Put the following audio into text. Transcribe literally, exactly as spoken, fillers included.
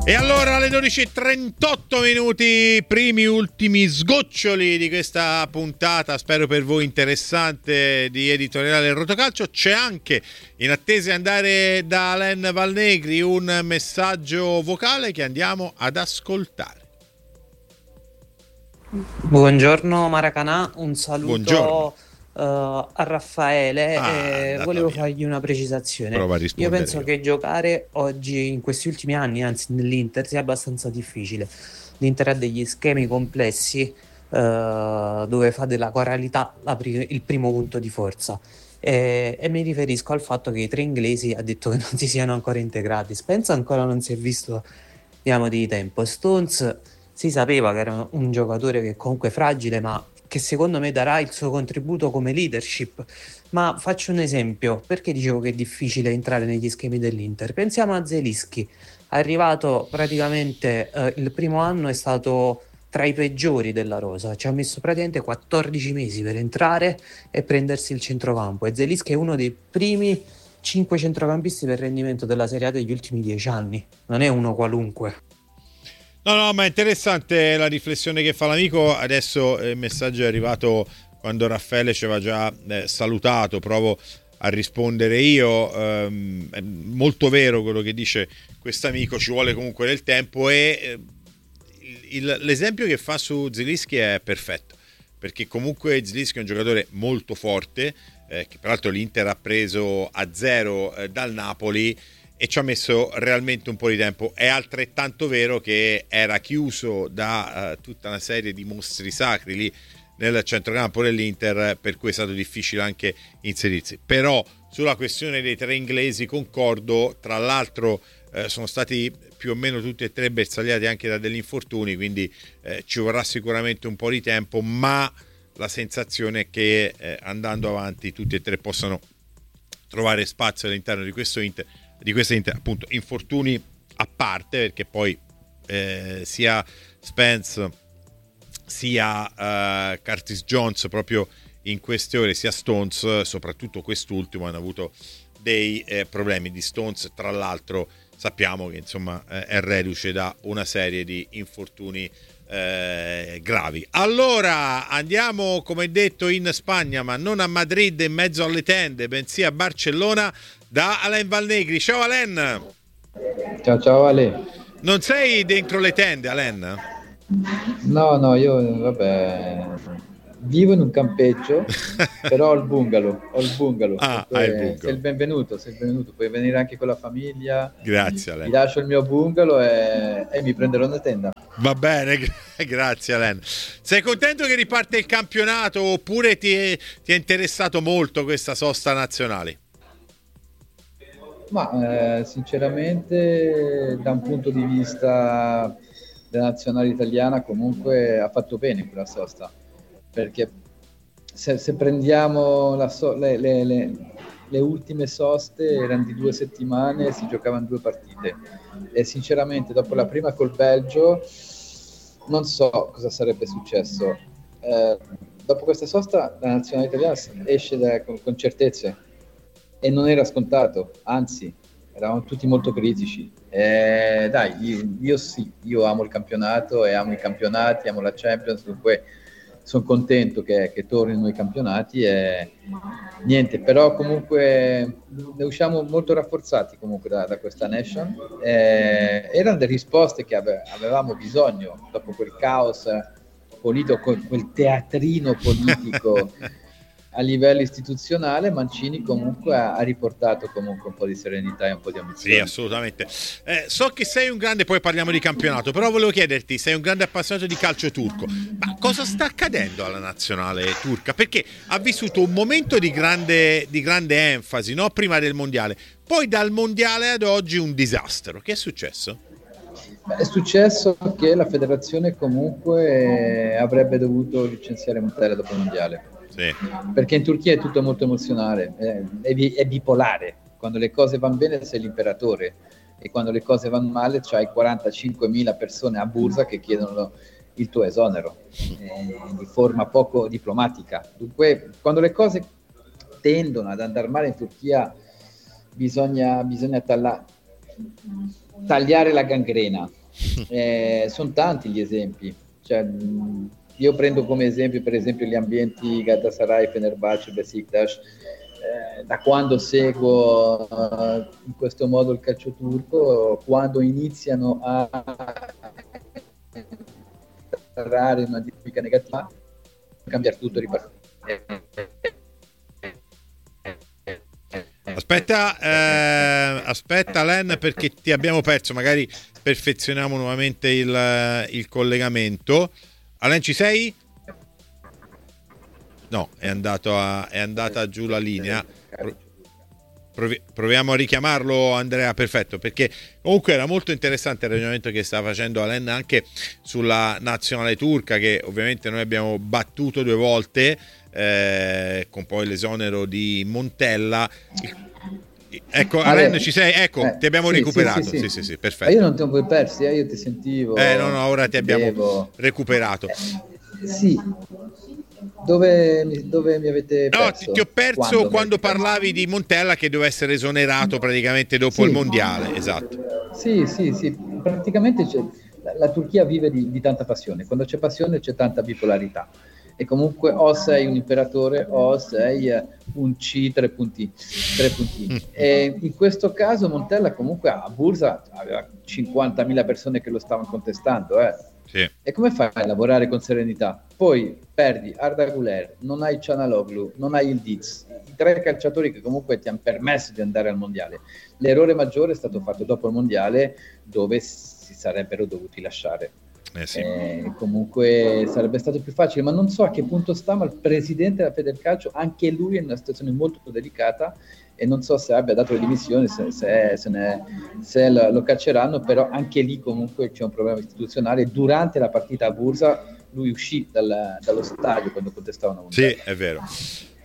E allora alle dodici e trentotto minuti, primi ultimi sgoccioli di questa puntata, spero per voi interessante, di Editoriale Rotocalcio. C'è anche, in attesa di andare da Alain Valnegri, un messaggio vocale che andiamo ad ascoltare. Buongiorno Maracanà, un saluto Buongiorno. uh, a Raffaele. Ah, e andata volevo via. fargli una precisazione. Prova a Io rispondere penso io. che giocare oggi, in questi ultimi anni, anzi nell'Inter, sia abbastanza difficile. L'Inter ha degli schemi complessi uh, dove fa della coralità la pri- il primo punto di forza. E, e mi riferisco al fatto che i tre inglesi ha detto che non si siano ancora integrati. Spence ancora non si è visto, diciamo, di tempo. Stones si sapeva che era un giocatore che comunque è fragile, ma che secondo me darà il suo contributo come leadership. Ma faccio un esempio, perché dicevo che è difficile entrare negli schemi dell'Inter? Pensiamo a Zelinski, arrivato praticamente eh, il primo anno è stato tra i peggiori della rosa, ci ha messo praticamente quattordici mesi per entrare e prendersi il centrocampo, e Zelinski è uno dei primi cinque centrocampisti per rendimento della Serie A degli ultimi dieci anni, non è uno qualunque. No, no, ma è interessante la riflessione che fa l'amico. Adesso il messaggio è arrivato quando Raffaele ci aveva già eh, salutato, provo a rispondere io. Um, è molto vero quello che dice quest'amico, ci vuole comunque del tempo, e eh, il, l'esempio che fa su Zelinski è perfetto, perché comunque Zelinski è un giocatore molto forte, eh, che peraltro l'Inter ha preso a zero eh, dal Napoli, e ci ha messo realmente un po' di tempo. È altrettanto vero che era chiuso da uh, tutta una serie di mostri sacri lì nel centrocampo dell'Inter, per cui è stato difficile anche inserirsi. Però sulla questione dei tre inglesi concordo, tra l'altro eh, sono stati più o meno tutti e tre bersagliati anche da degli infortuni, quindi eh, ci vorrà sicuramente un po' di tempo, ma la sensazione è che eh, andando avanti tutti e tre possano trovare spazio all'interno di questo Inter, di questa Inter, appunto, infortuni a parte, perché poi eh, sia Spence sia uh, Curtis Jones proprio in queste ore, sia Stones, soprattutto quest'ultimo, hanno avuto dei eh, problemi. Di Stones, tra l'altro, sappiamo che insomma eh, è reduce da una serie di infortuni eh, gravi. Allora andiamo, come detto, in Spagna, ma non a Madrid in mezzo alle tende, bensì a Barcellona, da Alain Valnegri. Ciao Alain. Ciao ciao Ale. Non sei dentro le tende, Alain? No, no, io vabbè, vivo in un campeggio, però ho il bungalow, ho il bungalow. Ah, Dunque, hai il bungalow. sei il benvenuto, sei il benvenuto, puoi venire anche con la famiglia. Grazie Alain. Ti lascio il mio bungalow e, e mi prenderò una tenda. Va bene, grazie Alain. Sei contento che riparte il campionato, oppure ti è, ti è interessato molto questa sosta nazionale? Ma eh, sinceramente, da un punto di vista della nazionale italiana, comunque ha fatto bene quella sosta, perché se, se prendiamo la so, le, le, le, le ultime soste erano di due settimane e si giocavano due partite, e sinceramente dopo la prima col Belgio non so cosa sarebbe successo. Eh, dopo questa sosta la nazionale italiana esce da, con, con certezze, e non era scontato, anzi eravamo tutti molto critici. Eh, dai, io, io sì, io amo il campionato e amo i campionati, amo la Champions, dunque sono contento che, che tornino i campionati e niente, però comunque ne usciamo molto rafforzati comunque da, da questa Nation. Eh, erano delle risposte che ave, avevamo bisogno dopo quel caos politico, quel teatrino politico a livello istituzionale. Mancini comunque ha, ha riportato comunque un po' di serenità e un po' di ambizione. Sì, assolutamente. Eh, so che sei un grande, poi parliamo di campionato, però volevo chiederti, sei un grande appassionato di calcio turco, ma cosa sta accadendo alla nazionale turca? Perché ha vissuto un momento di grande, di grande enfasi, no? Prima del mondiale, poi dal mondiale ad oggi un disastro. Che è successo? È successo che la federazione comunque avrebbe dovuto licenziare Montella dopo il mondiale. Sì. Perché in Turchia è tutto molto emozionale, è, è bipolare. Quando le cose vanno bene sei l'imperatore, e quando le cose vanno male c'hai quarantacinquemila persone a Bursa che chiedono il tuo esonero eh, di forma poco diplomatica. Dunque, quando le cose tendono ad andare male in Turchia bisogna, bisogna talla, tagliare la gangrena. Eh, sono tanti gli esempi, cioè, io prendo come esempio per esempio gli ambienti Galatasaray, Fenerbahce, Besiktas. Eh, da quando seguo uh, in questo modo il calcio turco, quando iniziano a entrare in una dinamica negativa, cambiare tutto, ripartire. Aspetta, eh, aspetta Len, perché ti abbiamo perso, magari perfezioniamo nuovamente il, il collegamento. Alen, ci sei? No, è, andato a, è andata giù la linea. Provi, proviamo a richiamarlo, Andrea. Perfetto, perché comunque era molto interessante il ragionamento che stava facendo Alen anche sulla nazionale turca, che ovviamente noi abbiamo battuto due volte, eh, con poi l'esonero di Montella. Ecco, Alen, ci sei? Ecco, eh, ti abbiamo sì, recuperato. Sì, sì, sì, sì, sì, perfetto. Ma io non ti ho poi persi, eh, io ti sentivo. Eh, no, no, ora ti abbiamo devo... recuperato. Eh, sì. Dove, dove mi avete perso? No, ti, ti ho perso quando, quando parlavi di Montella che doveva essere esonerato praticamente dopo sì. il mondiale, esatto. Sì, sì, sì, praticamente c'è, la, la Turchia vive di, di tanta passione, quando c'è passione c'è tanta bipolarità e comunque o sei un imperatore o sei un C tre puntini, tre puntini. E in questo caso Montella comunque a Bursa aveva cinquantamila persone che lo stavano contestando, eh. Sì. E come fai a lavorare con serenità? Poi perdi Arda Güler, non hai Çalhanoğlu, non hai il Diz, i tre calciatori che comunque ti hanno permesso di andare al mondiale. L'errore maggiore è stato fatto dopo il mondiale, dove si sarebbero dovuti lasciare. Eh sì. Eh, comunque sarebbe stato più facile, ma non so a che punto sta, ma il presidente della Federcalcio, anche lui è in una situazione molto delicata e non so se abbia dato le dimissioni, se, se, se, ne, se lo, lo cacceranno, però anche lì comunque c'è un problema istituzionale. Durante la partita a Bursa lui uscì dal, dallo stadio quando contestavano. Sì, è vero.